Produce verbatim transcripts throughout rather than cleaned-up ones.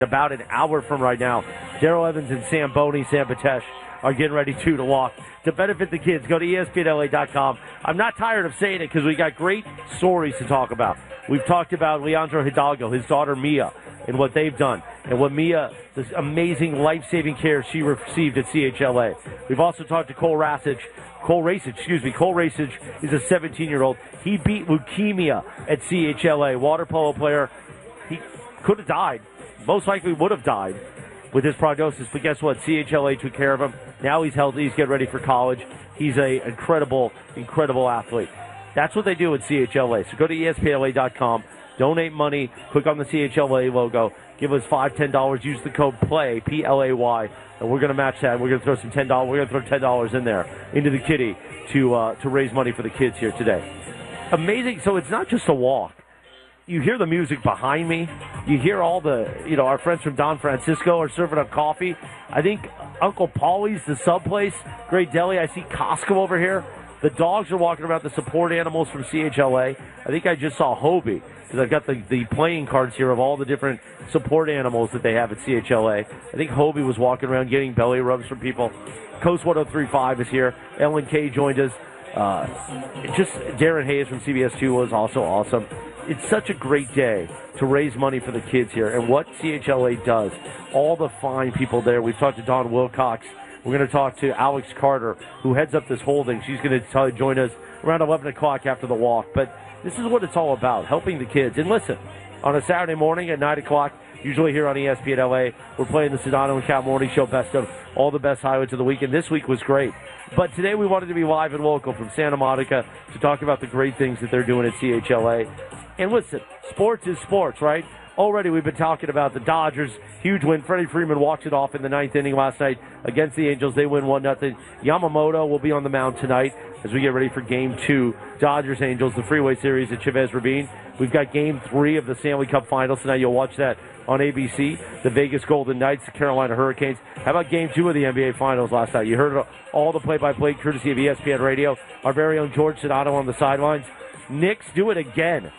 About an hour from right now, Daryl Evans and Sam Boney, Sam Patesh are getting ready too to walk. To benefit the kids, go to E S P N L A dot com. I'm not tired of saying it because we got great stories to talk about. We've talked about Leandro Hidalgo, his daughter Mia, and what they've done, and what Mia, this amazing life-saving care she received at C H L A. We've also talked to Cole Rasich. Cole Rasich, excuse me. Cole Rasich is a seventeen-year-old. He beat leukemia at C H L A. Water polo player. He could have died. Most likely would have died with his prognosis, but guess what? C H L A took care of him. Now he's healthy. He's getting ready for college. He's a incredible, incredible athlete. That's what they do at C H L A. So go to E S P N L A dot com, donate money, click on the C H L A logo, give us five dollars, ten dollars, use the code PLAY, P L A Y, and we're going to match that. We're going to throw some ten dollars. We're going to throw ten dollars in there into the kitty to uh, to raise money for the kids here today. Amazing. So it's not just a walk. You hear the music behind me. You hear all the, you know, our friends from Don Francisco are serving up coffee. I think Uncle Paulie's, the sub place, great deli. I see Costco over here. The dogs are walking around, the support animals from C H L A. I think I just saw Hobie, because I've got the, the playing cards here of all the different support animals that they have at C H L A. I think Hobie was walking around getting belly rubs from people. Coast one oh three point five is here. Ellen K joined us. Uh, just Darren Hayes from C B S two was also awesome. It's such a great day to raise money for the kids here, and what C H L A does, all the fine people there. We've talked to Dawn Wilcox. We're going to talk to Alex Carter, who heads up this holding. She's going to join us around eleven o'clock after the walk. But this is what it's all about, helping the kids. And listen, on a Saturday morning at nine o'clock, usually here on E S P N L A, we're playing the Sedano and Cal Morning Show, best of all the best highlights of the week. And this week was great. But today we wanted to be live and local from Santa Monica to talk about the great things that they're doing at C H L A. And listen, sports is sports, right? Already we've been talking about the Dodgers. Huge win. Freddie Freeman walked it off in the ninth inning last night against the Angels. They win one nothing. Yamamoto will be on the mound tonight as we get ready for Game two. Dodgers-Angels, the Freeway Series at Chavez Ravine. We've got Game three of the Stanley Cup Finals tonight. You'll watch that on A B C. The Vegas Golden Knights, the Carolina Hurricanes. How about Game two of the N B A Finals last night? You heard all the play-by-play courtesy of E S P N Radio. Our very own George Sedano on the sidelines. Knicks do it again.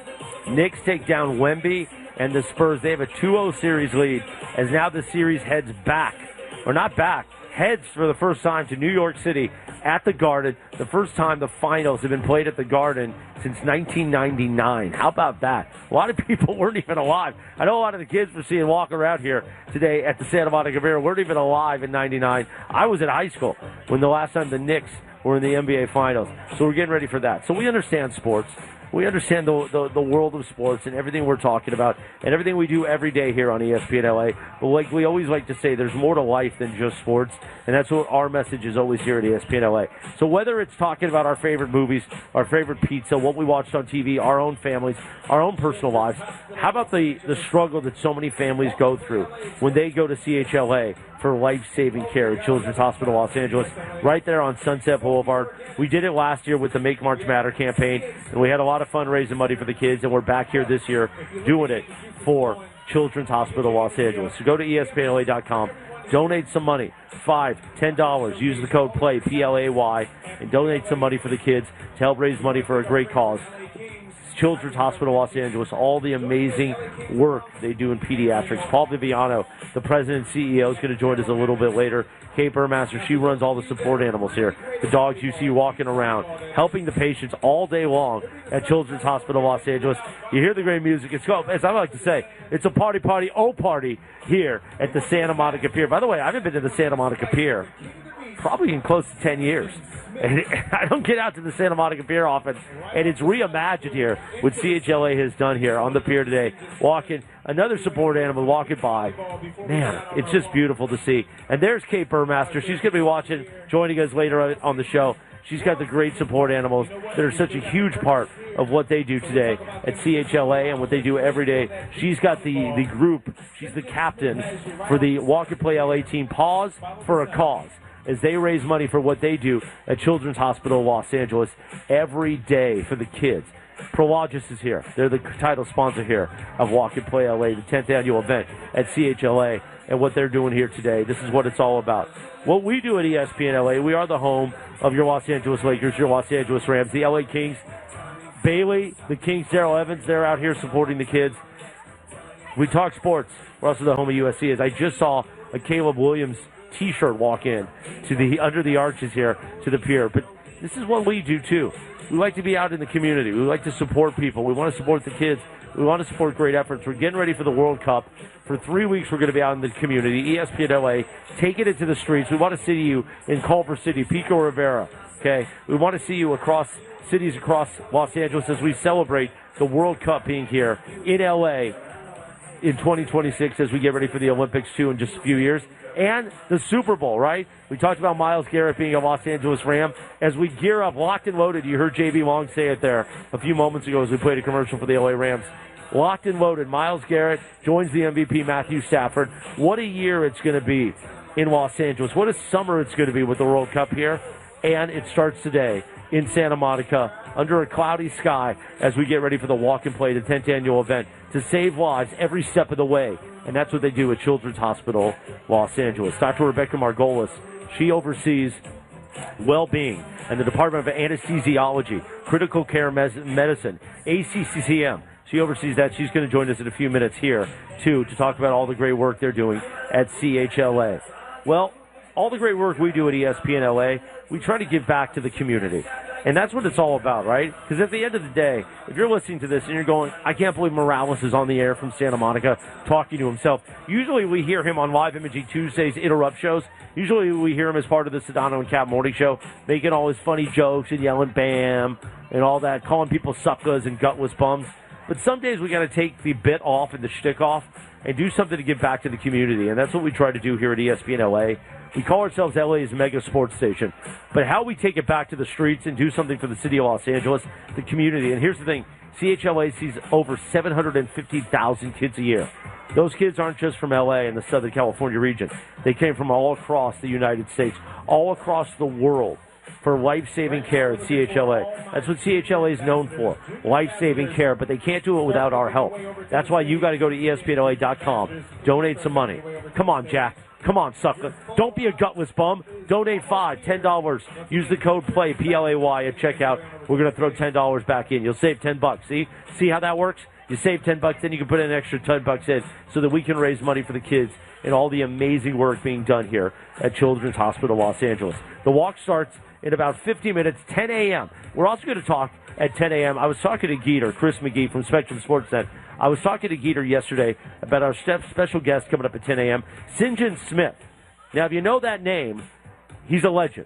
Knicks take down Wemby and the Spurs. They have a two oh series lead as now the series heads back, or not back, heads for the first time to New York City at the Garden. The first time the finals have been played at the Garden since nineteen ninety-nine. How about that? A lot of people weren't even alive. I know a lot of the kids we're seeing walk around here today at the Santa Monica Pier weren't even alive in ninety-nine. I was in high school when the last time the Knicks were in the N B A Finals. So we're getting ready for that. So we understand sports. We understand the, the the world of sports and everything we're talking about and everything we do every day here on E S P N L A. But like we always like to say, there's more to life than just sports, and that's what our message is always here at E S P N L A. So whether it's talking about our favorite movies, our favorite pizza, what we watched on T V, our own families, our own personal lives, how about the, the struggle that so many families go through when they go to C H L A for life-saving care at Children's Hospital Los Angeles, right there on Sunset Boulevard. We did it last year with the Make March Matter campaign, and we had a lot of fun raising money for the kids, and we're back here this year doing it for Children's Hospital Los Angeles. So go to E S P N L A dot com, donate some money, five dollars, ten dollars, use the code PLAY, P L A Y, and donate some money for the kids to help raise money for a great cause. Children's Hospital Los Angeles, all the amazing work they do in pediatrics. Paul Viviano, the president and C E O, is going to join us a little bit later. Kate Burmaster, she runs all the support animals here. The dogs you see walking around, helping the patients all day long at Children's Hospital Los Angeles. You hear the great music. It's, as I like to say, it's a party, party, oh party here at the Santa Monica Pier. By the way, I haven't been to the Santa Monica Pier probably in close to ten years. And I don't get out to the Santa Monica Pier often, and it's reimagined here. What C H L A has done here on the pier today, walking another support animal walking by. Man, it's just beautiful to see. And there's Kate Burmaster. She's going to be watching, joining us later on the show. She's got the great support animals that are such a huge part of what they do today at C H L A and what they do every day. She's got the, the group. She's the captain for the Walk and Play L A team. Pause for a cause, as they raise money for what they do at Children's Hospital Los Angeles every day for the kids. Prologis is here. They're the title sponsor here of Walk and Play L A, the tenth annual event at C H L A, and what they're doing here today. This is what it's all about. What we do at E S P N L A, we are the home of your Los Angeles Lakers, your Los Angeles Rams, the L A Kings. Bailey, the Kings, Daryl Evans, they're out here supporting the kids. We talk sports. We're also the home of U S C. As I just saw a Caleb Williams T-shirt walk in to the under the arches here to the pier. But this is what we do too. We like to be out in the community. We like to support people. We want to support the kids. We want to support great efforts. We're getting ready for the World Cup. For three weeks, we're going to be out in the community. E S P N L A, taking it to the streets. We want to see you in Culver City, Pico Rivera. Okay, we want to see you across cities across Los Angeles as we celebrate the World Cup being here in L A in twenty twenty-six as we get ready for the Olympics too in just a few years. And the Super Bowl, right? We talked about Myles Garrett being a Los Angeles Ram. As we gear up, locked and loaded, you heard J B Long say it there a few moments ago as we played a commercial for the L A Rams. Locked and loaded, Myles Garrett joins the M V P Matthew Stafford. What a year it's going to be in Los Angeles. What a summer it's going to be with the World Cup here. And it starts today in Santa Monica under a cloudy sky as we get ready for the Walk and Play, the tenth annual event, to save lives every step of the way. And that's what they do at Children's Hospital Los Angeles. Doctor Rebecca Margolis, she oversees well-being and the Department of Anesthesiology, Critical Care Medicine, A C C C M. She oversees that. She's going to join us in a few minutes here, too, to talk about all the great work they're doing at C H L A. Well, all the great work we do at E S P N L A, we try to give back to the community. And that's what it's all about, right? Because at the end of the day, if you're listening to this and you're going, I can't believe Morales is on the air from Santa Monica talking to himself. Usually we hear him on Live Imaging Tuesdays interrupt shows. Usually we hear him as part of the Sedano and Cap Morning Show, making all his funny jokes and yelling bam and all that, calling people suckers and gutless bums. But some days we got to take the bit off and the shtick off and do something to give back to the community. And that's what we try to do here at E S P N L A. We call ourselves L A's mega sports station. But how we take it back to the streets and do something for the city of Los Angeles, the community. And here's the thing. C H L A sees over seven hundred fifty thousand kids a year. Those kids aren't just from L A and the Southern California region. They came from all across the United States, all across the world, for life-saving care at C H L A. That's what C H L A is known for, life-saving care, but they can't do it without our help. That's why you got to go to E S P N L A dot com, donate some money. Come on, Jack. Come on, sucker. Don't be a gutless bum. Donate five, ten dollars. Use the code PLAY, P L A Y, at checkout. We're going to throw ten dollars back in. You'll save ten bucks. See? See how that works? You save ten bucks, then you can put an extra ten bucks in so that we can raise money for the kids and all the amazing work being done here at Children's Hospital Los Angeles. The walk starts in about fifty minutes, ten a.m. We're also going to talk at ten a.m. I was talking to Geeter, Chris McGee from Spectrum Sportsnet. I was talking to Geeter yesterday about our special guest coming up at ten a.m., St. John Smith. Now, if you know that name, he's a legend.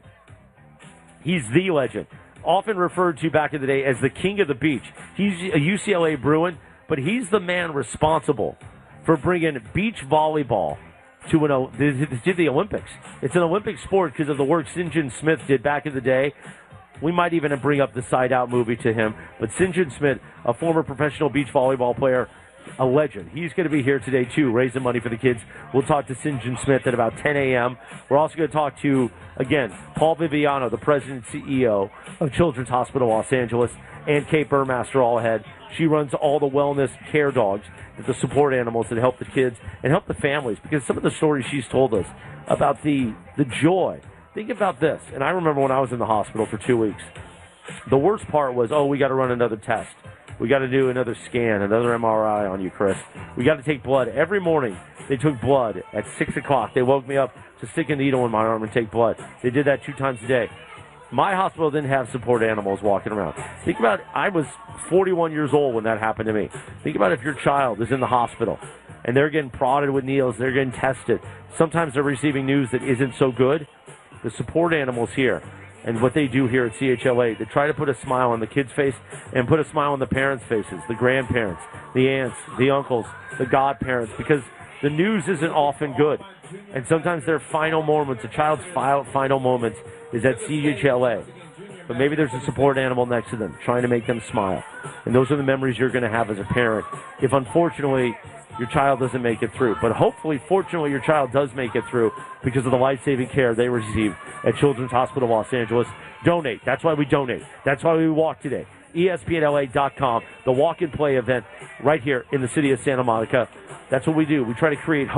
He's the legend. Often referred to back in the day as the king of the beach. He's a U C L A Bruin, but he's the man responsible for bringing beach volleyball to an, to the Olympics. It's an Olympic sport because of the work Saint John Smith did back in the day. We might even bring up the Side Out movie to him. But Saint John Smith, a former professional beach volleyball player, a legend. He's going to be here today, too, raising money for the kids. We'll talk to Saint John Smith at about ten a.m. We're also going to talk to, again, Paul Viviano, the president and C E O of Children's Hospital Los Angeles, and Kate Burmaster all ahead. She runs all the wellness care dogs, the support animals that help the kids and help the families. Because some of the stories she's told us about the the joy. Think about this. And I remember when I was in the hospital for two weeks. The worst part was, oh, we got to run another test. We got to do another scan, another M R I on you, Chris. We got to take blood. Every morning they took blood at six o'clock. They woke me up to stick a needle in my arm and take blood. They did that two times a day. My hospital didn't have support animals walking around. Think about, I was forty-one years old when that happened to me. Think about if your child is in the hospital and they're getting prodded with needles, they're getting tested. Sometimes they're receiving news that isn't so good. The support animals here and what they do here at C H L A, they try to put a smile on the kids' face and put a smile on the parents' faces, the grandparents, the aunts, the uncles, the godparents, because the news isn't often good. And sometimes their final moments, a child's final moments, is at C H L A. But maybe there's a support animal next to them trying to make them smile. And those are the memories you're going to have as a parent if, unfortunately, your child doesn't make it through. But hopefully, fortunately, your child does make it through because of the life-saving care they receive at Children's Hospital Los Angeles. Donate. That's why we donate. That's why we walk today. E S P N L A dot com, the walk and play event right here in the city of Santa Monica. That's what we do. We try to create hope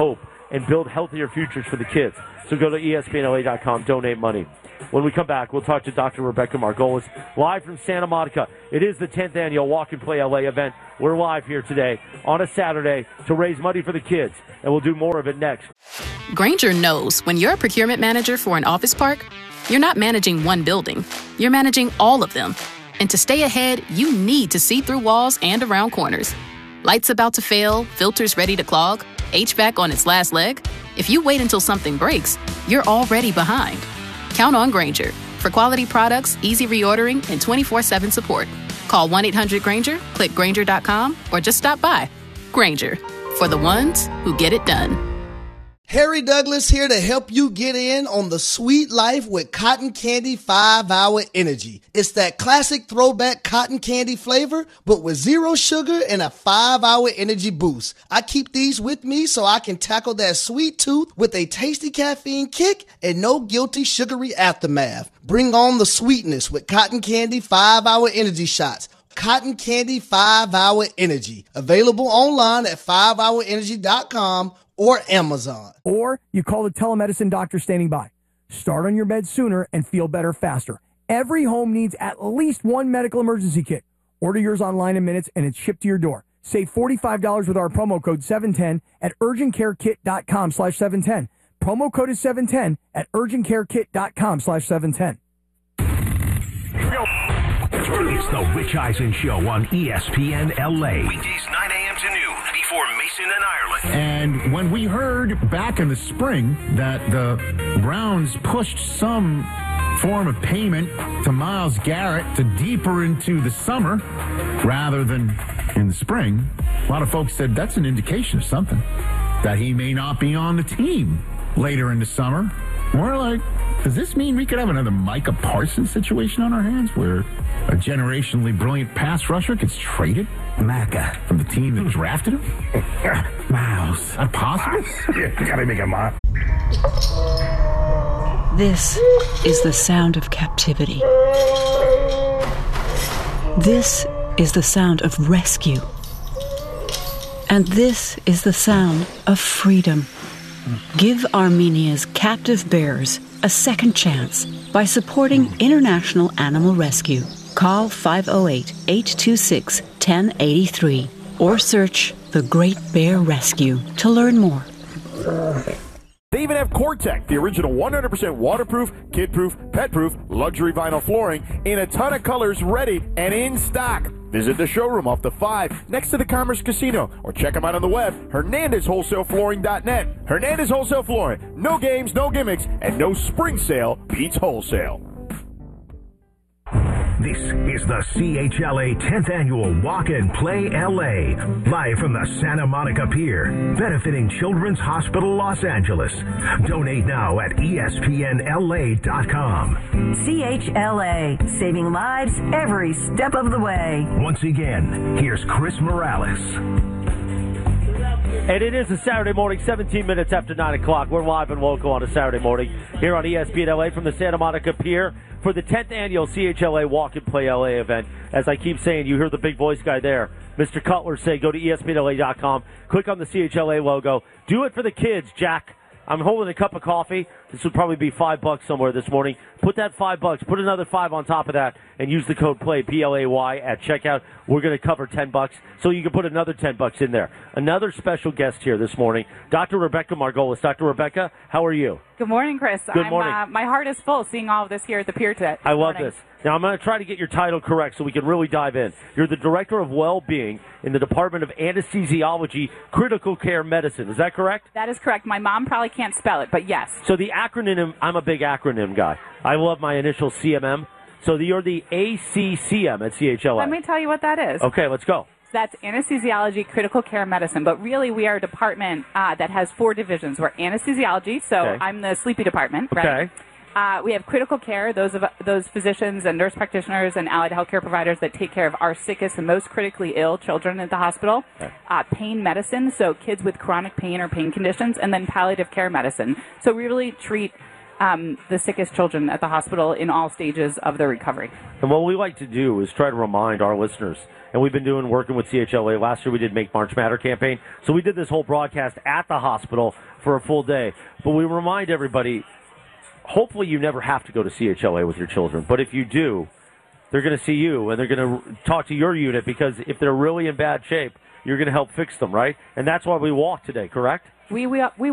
and build healthier futures for the kids. So go to E S P N L A dot com, donate money. When we come back, we'll talk to Doctor Rebecca Margolis, live from Santa Monica. It is the tenth annual Walk and Play L A event. We're live here today on a Saturday to raise money for the kids, and we'll do more of it next. Grainger knows when you're a procurement manager for an office park, you're not managing one building. You're managing all of them. And to stay ahead, you need to see through walls and around corners. Lights about to fail, filters ready to clog, H V A C on its last leg. If you wait until something breaks, you're already behind. Count on Grainger for quality products, easy reordering, and twenty-four seven support. Call one eight hundred Grainger, click Grainger dot com, or just stop by. Grainger, for the ones who get it done. Harry Douglas here to help you get in on the sweet life with Cotton Candy five hour Energy. It's that classic throwback cotton candy flavor, but with zero sugar and a five hour energy boost. I keep these with me so I can tackle that sweet tooth with a tasty caffeine kick and no guilty sugary aftermath. Bring on the sweetness with Cotton Candy five hour Energy shots. Cotton Candy five hour Energy. Available online at five hour energy dot com or Amazon. Or you call the telemedicine doctor standing by. Start on your bed sooner and feel better faster. Every home needs at least one medical emergency kit. Order yours online in minutes and it's shipped to your door. Save forty-five dollars with our promo code seven ten at urgent care kit dot com slash seven ten. Promo code is seven ten at urgent care kit dot com slash seven ten. It's the Rich Eisen Show on E S P N L A. Weekdays nine a.m. to noon before Mason and Ireland. And when we heard back in the spring that the Browns pushed some form of payment to Myles Garrett to deeper into the summer rather than in the spring, a lot of folks said that's an indication of something, that he may not be on the team later in the summer. We're like, does this mean we could have another Micah Parsons situation on our hands where a generationally brilliant pass rusher gets traded? Micah from the team that drafted him? Miles. Not possible? Yeah, you gotta make a mark. This is the sound of captivity. This is the sound of rescue. And this is the sound of freedom. Give Armenia's captive bears a second chance by supporting International Animal Rescue. Call five oh eight, eight two six, one oh eight three or search The Great Bear Rescue to learn more. They even have Core-Tec, the original one hundred percent waterproof, kid-proof, pet-proof, luxury vinyl flooring in a ton of colors, ready and in stock. Visit the showroom off the five next to the Commerce Casino or check them out on the web, Hernandez Wholesale Flooring dot net. Hernandez Wholesale Flooring. No games, no gimmicks, and no spring sale beats wholesale. This is the C H L A tenth Annual Walk and Play L A, live from the Santa Monica Pier, benefiting Children's Hospital Los Angeles. Donate now at E S P N L A dot com. C H L A, saving lives every step of the way. Once again, here's Chris Morales. And it is a Saturday morning, seventeen minutes after nine o'clock. We're live and local on a Saturday morning here on E S P N L A from the Santa Monica Pier for the tenth Annual C H L A Walk and Play L A event. As I keep saying, you hear the big voice guy there, Mister Cutler, say go to E S P N L A dot com, click on the C H L A logo. Do it for the kids, Jack. I'm holding a cup of coffee. This would probably be five bucks somewhere this morning. Put that five bucks, put another five on top of that, and use the code PLAY, P L A Y, at checkout. We're going to cover ten bucks, so you can put another ten bucks in there. Another special guest here this morning, Doctor Rebecca Margolis. Doctor Rebecca, how are you? Good morning, Chris. Good I'm, morning. Uh, my heart is full seeing all of this here at the pier today. I love morning. this. Now, I'm going to try to get your title correct so we can really dive in. You're the Director of Well-Being in the Department of Anesthesiology, Critical Care Medicine. Is that correct? That is correct. My mom probably can't spell it, but yes. So the acronym, I'm a big acronym guy. I love my initial C M M. So the, you're the A C C M at C H L A. Let me tell you what that is. Okay, let's go. That's Anesthesiology, Critical Care Medicine. But really, we are a department uh, that has four divisions. We're anesthesiology, so Okay. I'm the sleepy department, right? Okay. Uh, we have critical care, those of those physicians and nurse practitioners and allied healthcare providers that take care of our sickest and most critically ill children at the hospital. Okay. Uh, pain medicine, so kids with chronic pain or pain conditions, and then palliative care medicine. So we really treat um, the sickest children at the hospital in all stages of their recovery. And what we like to do is try to remind our listeners, and we've been doing working with C H L A. Last year we did Make March Matter campaign, so we did this whole broadcast at the hospital for a full day. But we remind everybody, hopefully you never have to go to C H L A with your children, but if you do, they're going to see you, and they're going to talk to your unit, because if they're really in bad shape, you're going to help fix them, right? And that's why we walked today, correct? We we we